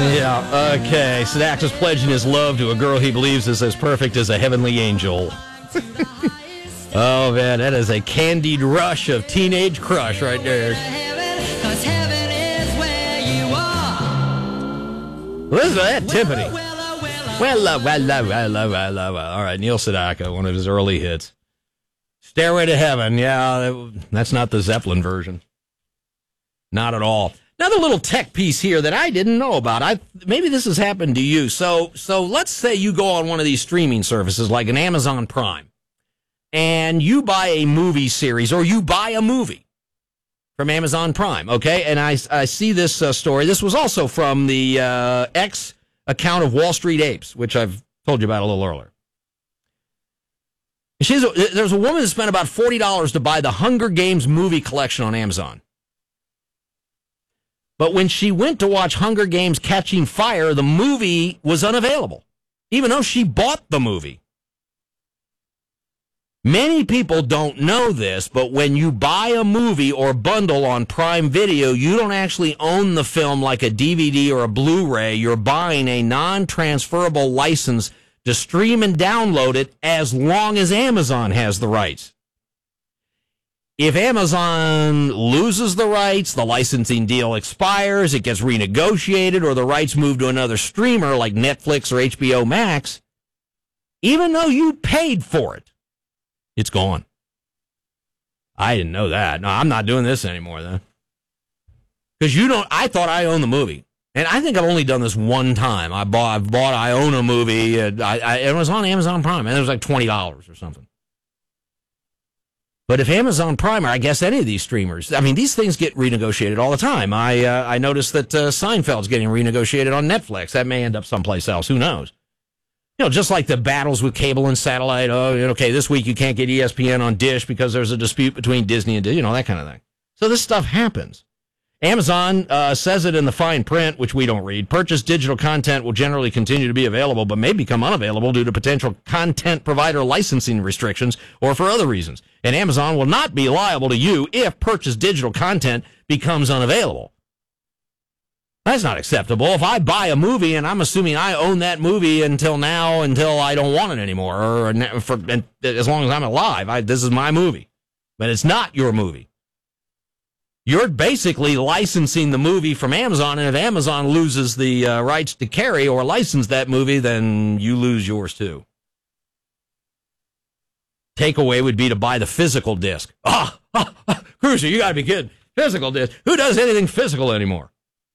Yeah, okay. Sidax is pledging his love to a girl he believes is as perfect as a heavenly angel. Oh, man, that is a candied rush of teenage crush right there. Listen to that timpani. Well. All right, Neil Sedaka, one of his early hits. Stairway to Heaven. Yeah, that's not the Zeppelin version. Not at all. Another little tech piece here that I didn't know about. Maybe this has happened to you. So let's say you go on one of these streaming services like an Amazon Prime, and you buy a movie series or you buy a movie from Amazon Prime, okay? And I see this story. This was also from the X account of Wall Street Apes, which I've told you about a little earlier. There's a woman that spent about $40 to buy the Hunger Games movie collection on Amazon. But when she went to watch Hunger Games Catching Fire, the movie was unavailable, even though she bought the movie. Many people don't know this, but when you buy a movie or bundle on Prime Video, you don't actually own the film like a DVD or a Blu-ray. You're buying a non-transferable license to stream and download it as long as Amazon has the rights. If Amazon loses the rights, the licensing deal expires, it gets renegotiated, or the rights move to another streamer like Netflix or HBO Max, even though you paid for it, it's gone. I didn't know that. No, I'm not doing this anymore, then. Because I thought I owned the movie. And I think I've only done this one time. I own a movie. It was on Amazon Prime, and it was like $20 or something. But if Amazon Prime, or I guess any of these streamers, I mean, these things get renegotiated all the time. I noticed that Seinfeld's getting renegotiated on Netflix. That may end up someplace else. Who knows? You know, just like the battles with cable and satellite. Oh, okay, this week you can't get ESPN on Dish because there's a dispute between Disney and, that kind of thing. So this stuff happens. Amazon says it in the fine print, which we don't read. Purchased digital content will generally continue to be available, but may become unavailable due to potential content provider licensing restrictions or for other reasons. And Amazon will not be liable to you if purchased digital content becomes unavailable. That's not acceptable. If I buy a movie and I'm assuming I own that movie until I don't want it anymore, or as long as I'm alive, this is my movie. But it's not your movie. You're basically licensing the movie from Amazon, and if Amazon loses the rights to carry or license that movie, then you lose yours too. Takeaway would be to buy the physical disc. Cruiser, you gotta be kidding. Physical disc. Who does anything physical anymore?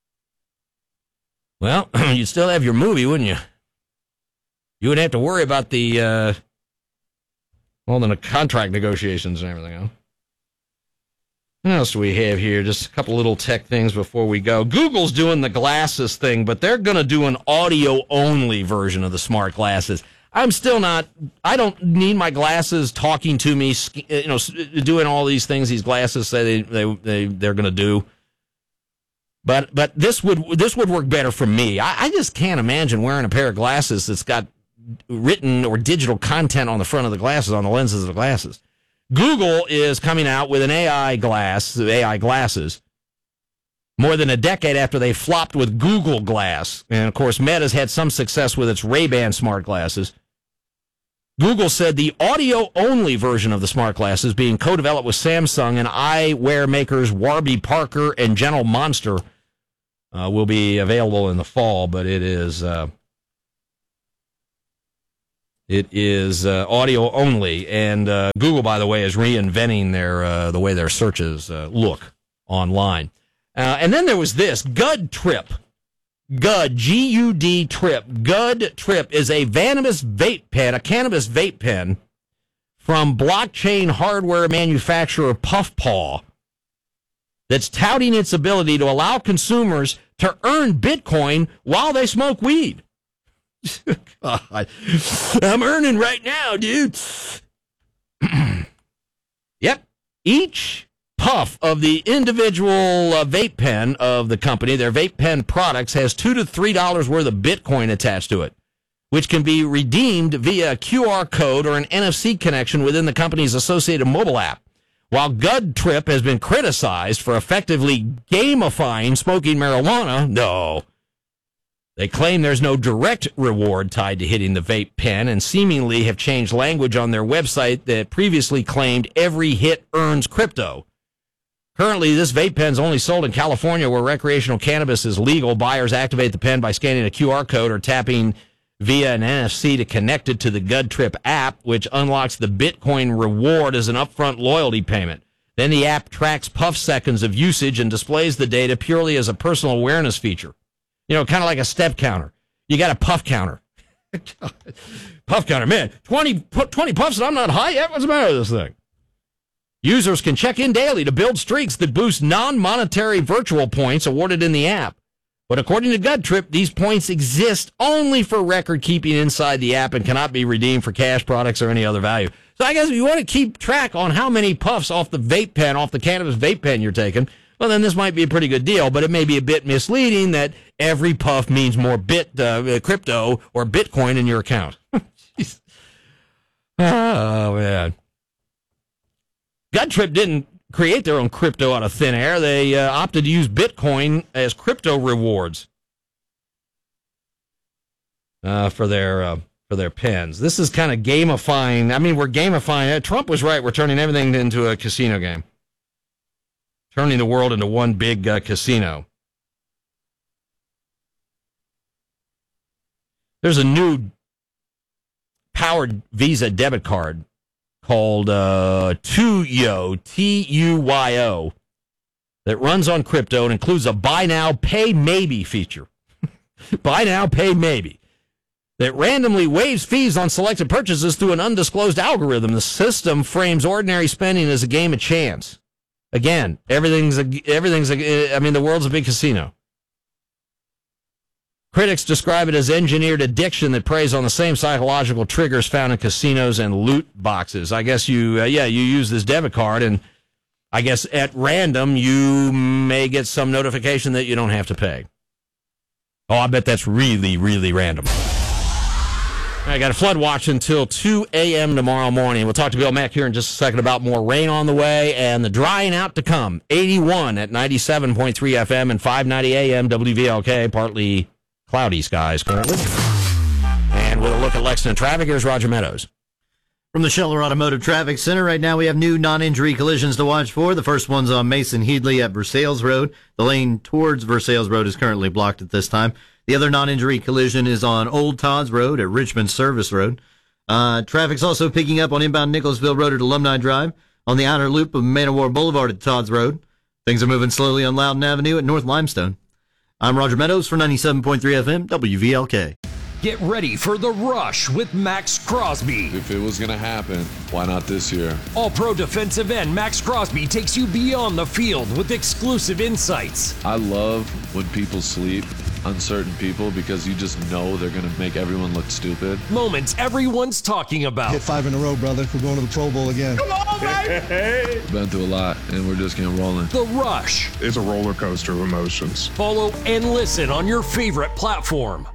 Well, you'd still have your movie, wouldn't you? You wouldn't have to worry about the contract negotiations and everything else. What else do we have here? Just a couple little tech things before we go. Google's doing the glasses thing, but they're going to do an audio-only version of the smart glasses. I don't need my glasses talking to me, doing all these things these glasses say they're going to do. But this would work better for me. I just can't imagine wearing a pair of glasses that's got written or digital content on the front of the glasses, on the lenses of the glasses. Google is coming out with an AI glasses, more than a decade after they flopped with Google Glass. And, of course, Meta's had some success with its Ray-Ban smart glasses. Google said the audio-only version of the smart glasses, being co-developed with Samsung and eyewear makers Warby Parker and General Monster, will be available in the fall, but it is audio only, and Google, by the way, is reinventing the way their searches look online. And then there was this Gud Trip. Gud, G-U-D Trip. Gud Trip is a cannabis vape pen from blockchain hardware manufacturer Puffpaw that's touting its ability to allow consumers to earn Bitcoin while they smoke weed. God, I'm earning right now, dude. Yep. Each puff of the individual vape pen of the company, their vape pen products, has $2 to $3 worth of Bitcoin attached to it, which can be redeemed via a QR code or an NFC connection within the company's associated mobile app. While Gud Trip has been criticized for effectively gamifying smoking marijuana, They claim there's no direct reward tied to hitting the vape pen and seemingly have changed language on their website that previously claimed every hit earns crypto. Currently, this vape pen is only sold in California where recreational cannabis is legal. Buyers activate the pen by scanning a QR code or tapping via an NFC to connect it to the GoodTrip app, which unlocks the Bitcoin reward as an upfront loyalty payment. Then the app tracks puff seconds of usage and displays the data purely as a personal awareness feature. You know, kind of like a step counter. You got a puff counter. Puff counter, man, 20 puffs and I'm not high yet? What's the matter with this thing? Users can check in daily to build streaks that boost non-monetary virtual points awarded in the app. But according to GoodTrip, these points exist only for record keeping inside the app and cannot be redeemed for cash products or any other value. So I guess if you want to keep track on how many puffs off the vape pen, off the cannabis vape pen you're taking, well, then this might be a pretty good deal, but it may be a bit misleading that every puff means more crypto or Bitcoin in your account. Oh, man. GoodTrip didn't create their own crypto out of thin air. They opted to use Bitcoin as crypto rewards for their pens. This is kind of gamifying. I mean, we're gamifying. Trump was right. We're turning everything into a casino game. Turning the world into one big casino. There's a new powered Visa debit card called Tuyo, T-U-Y-O, that runs on crypto and includes a buy now, pay maybe feature. Buy now, pay maybe. That randomly waives fees on selected purchases through an undisclosed algorithm. The system frames ordinary spending as a game of chance. Again, the world's a big casino. Critics describe it as engineered addiction that preys on the same psychological triggers found in casinos and loot boxes. I guess you use this debit card, and I guess at random you may get some notification that you don't have to pay. Oh, I bet that's really, really random. I got a flood watch until 2 a.m. tomorrow morning. We'll talk to Bill Mack here in just a second about more rain on the way and the drying out to come. 81 at 97.3 FM and 590 AM WVLK, partly cloudy skies currently. And with a look at Lexington traffic, here's Roger Meadows. From the Scheller Automotive Traffic Center, right now we have new non-injury collisions to watch for. The first one's on Mason Headley at Versailles Road. The lane towards Versailles Road is currently blocked at this time. The other non-injury collision is on Old Todd's Road at Richmond Service Road. Traffic's also picking up on inbound Nicholsville Road at Alumni Drive, on the outer loop of Man-O-War Boulevard at Todd's Road. Things are moving slowly on Loudon Avenue at North Limestone. I'm Roger Meadows for 97.3 FM WVLK. Get ready for The Rush with Max Crosby. If it was going to happen, why not this year? All-Pro defensive end Max Crosby takes you beyond the field with exclusive insights. I love when people sleep, uncertain people, because you just know they're going to make everyone look stupid. Moments everyone's talking about. Hit 5 in a row, brother. We're going to the Pro Bowl again. Come on, baby! Been through a lot, and we're just getting rolling. The Rush. It's a roller coaster of emotions. Follow and listen on your favorite platform.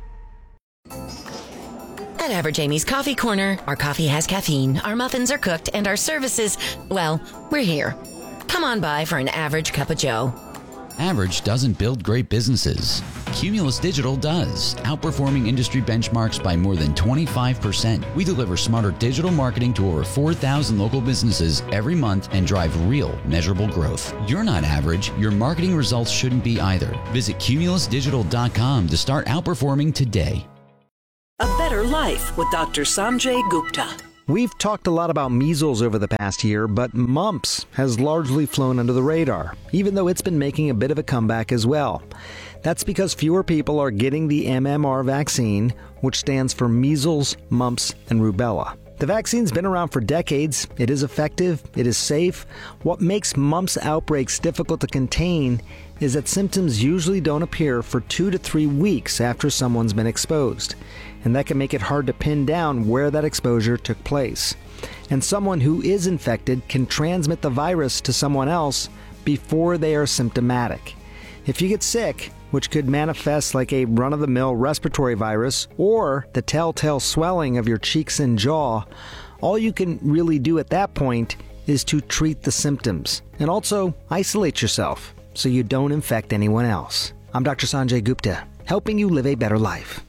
At Average Amy's Coffee Corner, our coffee has caffeine, our muffins are cooked, and our services, well, we're here. Come on by for an average cup of joe. Average doesn't build great businesses. Cumulus Digital does, outperforming industry benchmarks by more than 25%. We deliver smarter digital marketing to over 4,000 local businesses every month and drive real, measurable growth. You're not average. Your marketing results shouldn't be either. Visit cumulusdigital.com to start outperforming today. A Better Life with Dr. Sanjay Gupta. We've talked a lot about measles over the past year, but mumps has largely flown under the radar, even though it's been making a bit of a comeback as well. That's because fewer people are getting the MMR vaccine, which stands for measles, mumps, and rubella. The vaccine's been around for decades. It is effective. It is safe. What makes mumps outbreaks difficult to contain is that symptoms usually don't appear for 2 to 3 weeks after someone's been exposed. And that can make it hard to pin down where that exposure took place. And someone who is infected can transmit the virus to someone else before they are symptomatic. If you get sick, which could manifest like a run-of-the-mill respiratory virus or the telltale swelling of your cheeks and jaw, all you can really do at that point is to treat the symptoms and also isolate yourself so you don't infect anyone else. I'm Dr. Sanjay Gupta, helping you live a better life.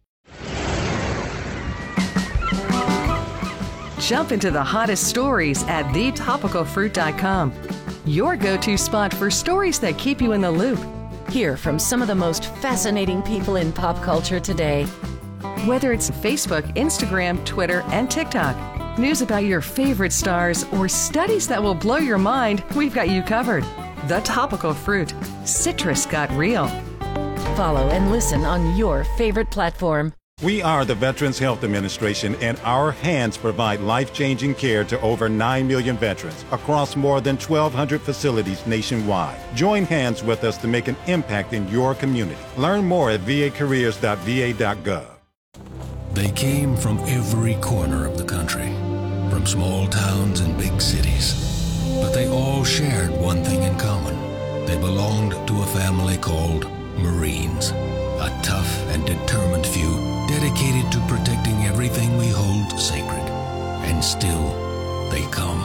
Jump into the hottest stories at thetopicalfruit.com. Your go-to spot for stories that keep you in the loop. Hear from some of the most fascinating people in pop culture today. Whether it's Facebook, Instagram, Twitter, and TikTok, news about your favorite stars, or studies that will blow your mind, we've got you covered. The Topical Fruit. Citrus got real. Follow and listen on your favorite platform. We are the Veterans Health Administration, and our hands provide life-changing care to over 9 million veterans across more than 1,200 facilities nationwide. Join hands with us to make an impact in your community. Learn more at vacareers.va.gov. They came from every corner of the country, from small towns and big cities. But they all shared one thing in common. They belonged to a family called Marines, a tough and determined few dedicated to protecting everything we hold sacred. And still, they come.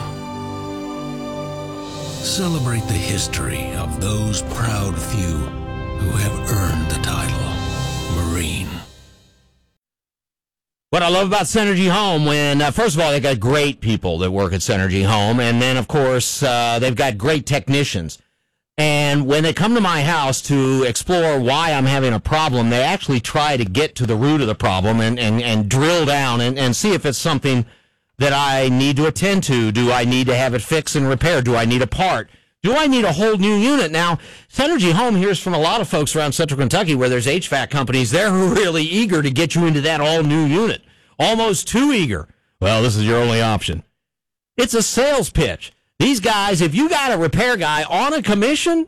Celebrate the history of those proud few who have earned the title Marine. What I love about Synergy Home, when, first of all, they got great people that work at Synergy Home, and then, of course, they've got great technicians. And when they come to my house to explore why I'm having a problem, they actually try to get to the root of the problem and drill down and see if it's something that I need to attend to. Do I need to have it fixed and repaired? Do I need a part? Do I need a whole new unit? Now, Synergy Home hears from a lot of folks around Central Kentucky where there's HVAC companies. They're really eager to get you into that all-new unit. Almost too eager. Well, this is your only option. It's a sales pitch. These guys, if you got a repair guy on a commission,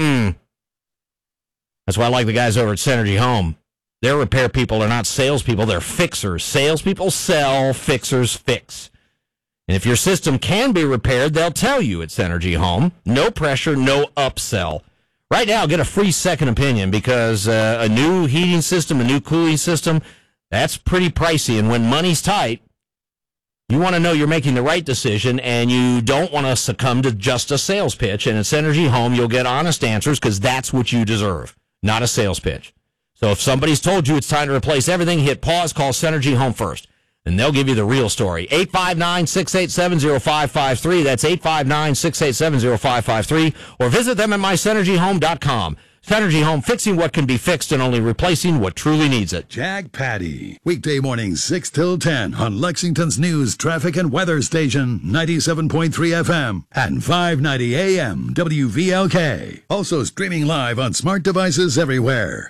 That's why I like the guys over at Synergy Home. Their repair people are not salespeople, they're fixers. Salespeople sell, fixers fix. And if your system can be repaired, they'll tell you at Synergy Home. No pressure, no upsell. Right now, get a free second opinion because a new heating system, a new cooling system, that's pretty pricey. And when money's tight, you want to know you're making the right decision, and you don't want to succumb to just a sales pitch. And at Synergy Home, you'll get honest answers because that's what you deserve, not a sales pitch. So if somebody's told you it's time to replace everything, hit pause, call Synergy Home first, and they'll give you the real story. 859-687-0553. That's 859-687-0553. Or visit them at mysynergyhome.com. Synergy Home, fixing what can be fixed and only replacing what truly needs it. Jag Patty, weekday mornings 6 till 10 on Lexington's news, traffic, and weather station, 97.3 FM and 590 AM WVLK. Also streaming live on smart devices everywhere.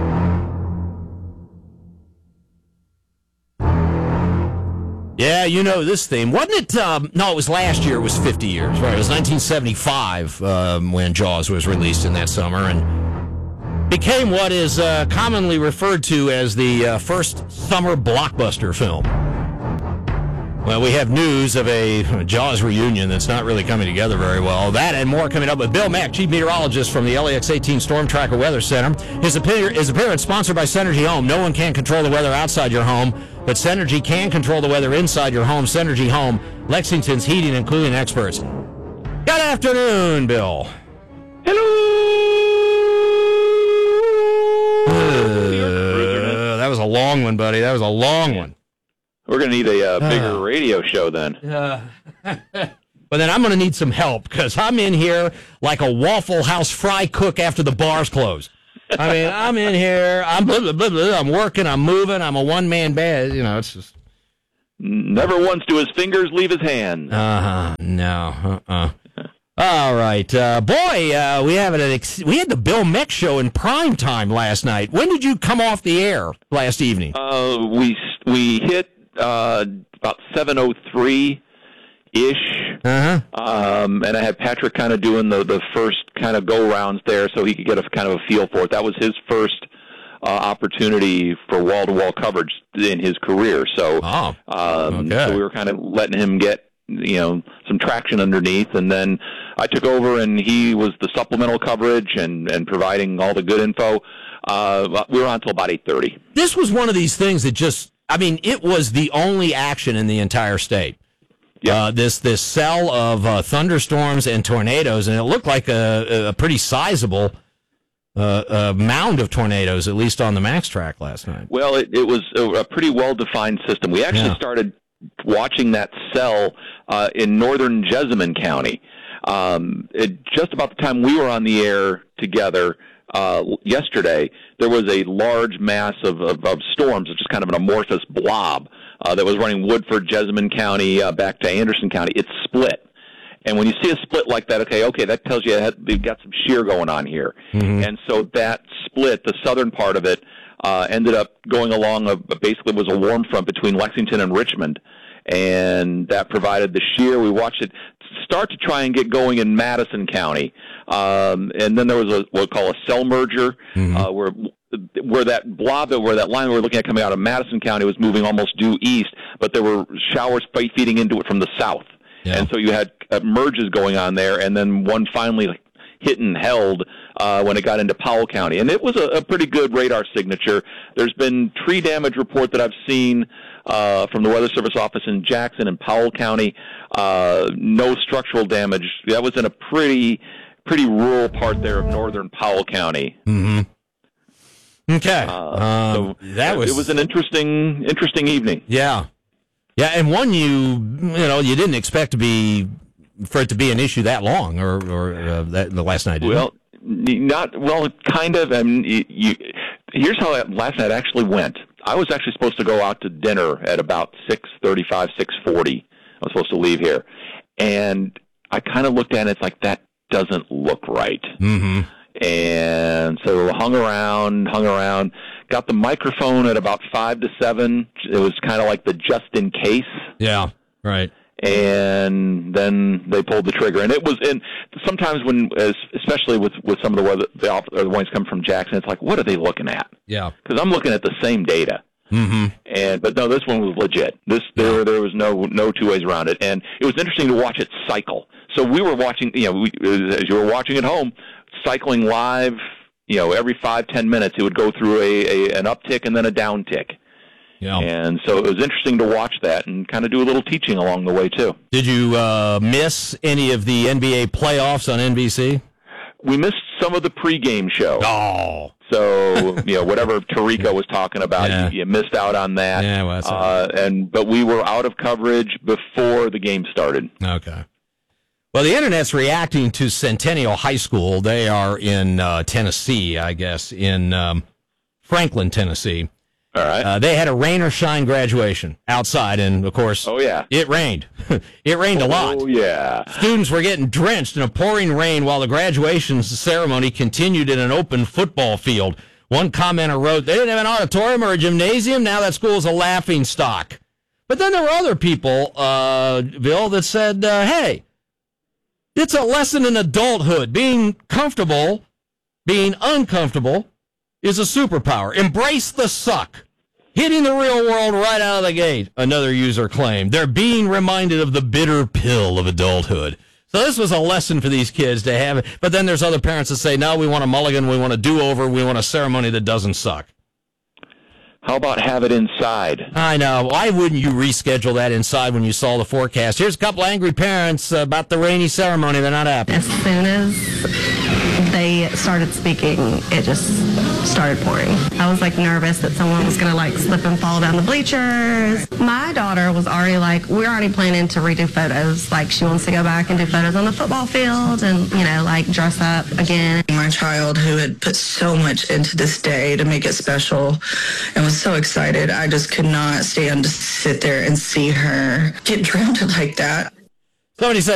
Yeah, you know this theme. Wasn't it, no, it was last year, it was 50 years, right? It was 1975 when Jaws was released in that summer and became what is commonly referred to as the first summer blockbuster film. Well, we have news of a Jaws reunion that's not really coming together very well. That and more coming up with Bill Mack, chief meteorologist from the LAX 18 Storm Tracker Weather Center. His appearance sponsored by Synergy Home. No one can control the weather outside your home, but Synergy can control the weather inside your home. Synergy Home, Lexington's heating and cooling experts. Good afternoon, Bill. That was a long one, buddy. That was a long one. We're going to need a bigger radio show then. But then I'm going to need some help because I'm in here like a Waffle House fry cook after the bars close. I mean, I'm in here. I'm blah, blah, blah, blah, I'm working. I'm moving. I'm a one-man band. You know, it's just... Never once do his fingers leave his hands. No. All right. Boy, we had the Bill Mack show in prime time last night. When did you come off the air last evening? We hit about 7:03 ish. And I had Patrick kind of doing the first kind of go rounds there, so he could get a kind of a feel for it. That was his first opportunity for wall-to-wall coverage in his career. So, so we were kind of letting him get some traction underneath, and then I took over, and he was the supplemental coverage and providing all the good info. We were on until about 8:30. This was one of these things that just, it was the only action in the entire state. Yeah. This cell of thunderstorms and tornadoes, and it looked like a pretty sizable a mound of tornadoes, at least on the Max track last night. Well, it was a pretty well-defined system. We actually started watching that cell in northern Jessamine County. Just about the time we were on the air together yesterday, there was a large mass of storms, just kind of an amorphous blob that was running Woodford, Jessamine County, back to Anderson County. It split. And when you see a split like that, okay, that tells you you've got some shear going on here. Mm-hmm. And so that split, the southern part of it, ended up going along, basically was a warm front between Lexington and Richmond. And that provided the shear. We watched it start to try and get going in Madison County. And then there was what we call a cell merger, where that blob, where that line we were looking at coming out of Madison County was moving almost due east, but there were showers feeding into it from the south. Yeah. And so you had merges going on there, and then one finally hit and held when it got into Powell County. And it was a pretty good radar signature. There's been tree damage report that I've seen from the Weather Service office in Jackson and Powell County. No structural damage. That was in a pretty rural part there of northern Powell County. Mm-hmm. Okay. So it was an interesting evening. Yeah. Yeah, and one you didn't expect for it to be an issue that long, or the last night. Well, kind of. I mean, here's how last night actually went. I was actually supposed to go out to dinner at about 6:35, 6:40. I was supposed to leave here, and I kind of looked at it. It's like that doesn't look right. Mm-hmm. And so hung around, got the microphone at about 5 to 7. It was kind of like the just in case. Yeah, right. And then they pulled the trigger. And sometimes especially with some of the ones come from Jackson, it's like, what are they looking at? Yeah. Because I'm looking at the same data. Mm-hmm. But no, this one was legit. There was no two ways around it. And it was interesting to watch it cycle. So we were watching, as you were watching at home, cycling live, every 5-10 minutes, it would go through an uptick and then a downtick. Yeah. And so it was interesting to watch that and kind of do a little teaching along the way, too. Did you miss any of the NBA playoffs on NBC? We missed some of the pregame show. Oh. So, whatever Tarico was talking about, you missed out on that. Yeah, well, but we were out of coverage before the game started. Okay. Well, the Internet's reacting to Centennial High School. They are in Tennessee, I guess, in Franklin, Tennessee. All right. They had a rain or shine graduation outside, and, of course, it rained. It rained a lot. Oh, yeah. Students were getting drenched in a pouring rain while the graduation ceremony continued in an open football field. One commenter wrote, they didn't have an auditorium or a gymnasium. Now that school's a laughing stock. But then there were other people, Bill, that said, hey, it's a lesson in adulthood. Being comfortable, being uncomfortable is a superpower. Embrace the suck. Hitting the real world right out of the gate, another user claimed. They're being reminded of the bitter pill of adulthood. So this was a lesson for these kids to have. But then there's other parents that say, no, we want a mulligan, we want a do-over, we want a ceremony that doesn't suck. How about have it inside? I know. Why wouldn't you reschedule that inside when you saw the forecast? Here's a couple angry parents about the rainy ceremony. They're not happy. As soon as they started speaking, it just started pouring. I was nervous that someone was going to slip and fall down the bleachers. My daughter was already we're already planning to redo photos. She wants to go back and do photos on the football field and, dress up again. My child, who had put so much into this day to make it special and was so excited, I just could not stand to sit there and see her get drowned like that. Somebody said